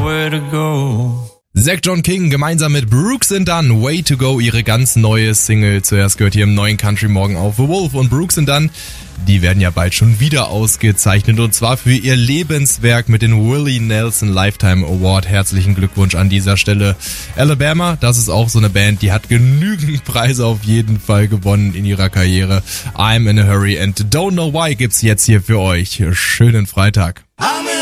nowhere to go. Zach John King gemeinsam mit Brooks and Dunn, Way to Go, ihre ganz neue Single. Zuerst gehört hier im neuen Country Morgen auf The Wolf und Brooks and Dunn. Die werden ja bald schon wieder ausgezeichnet und zwar für ihr Lebenswerk mit dem Willie Nelson Lifetime Award. Herzlichen Glückwunsch an dieser Stelle. Alabama, das ist auch so eine Band, die hat genügend Preise auf jeden Fall gewonnen in ihrer Karriere. I'm in a Hurry and Don't Know Why gibt's jetzt hier für euch. Schönen Freitag.